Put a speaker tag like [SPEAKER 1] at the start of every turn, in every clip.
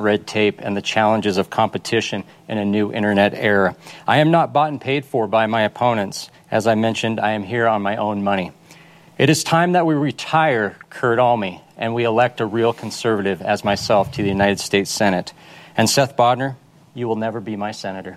[SPEAKER 1] red tape and the challenges of competition in a new internet era. I am not bought and paid for by my opponents. As I mentioned, I am here on my own money. It is time that we retire Kurt Alme and we elect a real conservative as myself to the United States Senate. And Seth Bodner, you will never be my senator.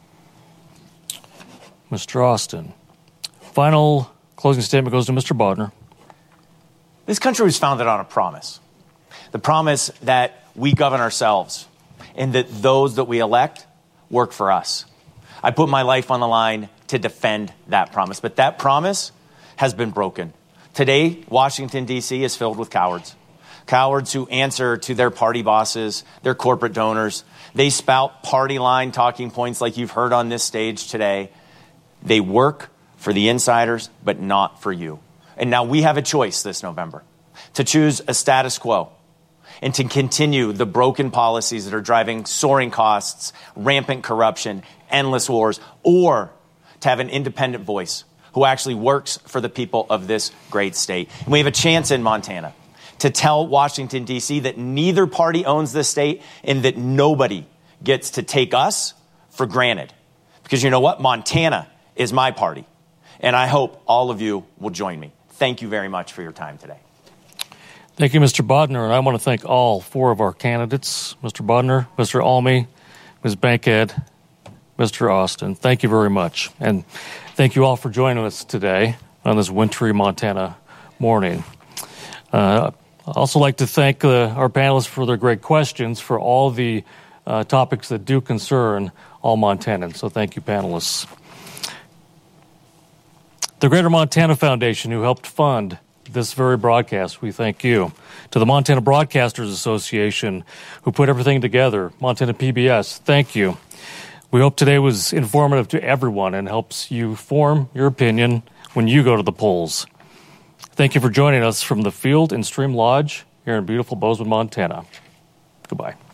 [SPEAKER 2] Mr. Austin. Final closing statement goes to Mr. Bodner.
[SPEAKER 3] This country was founded on a promise. The promise that we govern ourselves and that those that we elect work for us. I put my life on the line to defend that promise, but that promise has been broken. Today, Washington, D.C. is filled with cowards. Cowards who answer to their party bosses, their corporate donors. They spout party line talking points like you've heard on this stage today. They work for the insiders, but not for you. And now we have a choice this November to choose a status quo and to continue the broken policies that are driving soaring costs, rampant corruption, endless wars, or to have an independent voice who actually works for the people of this great state. And we have a chance in Montana to tell Washington, D.C. that neither party owns this state and that nobody gets to take us for granted. Because you know what? Montana is my party. And I hope all of you will join me. Thank you very much for your time today.
[SPEAKER 2] Thank you, Mr. Bodner. And I want to thank all four of our candidates, Mr. Bodner, Mr. Alme, Ms. Bankhead, Mr. Austin. Thank you very much. And thank you all for joining us today on this wintry Montana morning. I'd also like to thank our panelists for their great questions for all the topics that do concern all Montanans. So thank you, panelists. The Greater Montana Foundation, who helped fund this very broadcast, we thank you. To the Montana Broadcasters Association, who put everything together, Montana PBS, thank you. We hope today was informative to everyone and helps you form your opinion when you go to the polls. Thank you for joining us from the Field and Stream Lodge here in beautiful Bozeman, Montana. Goodbye.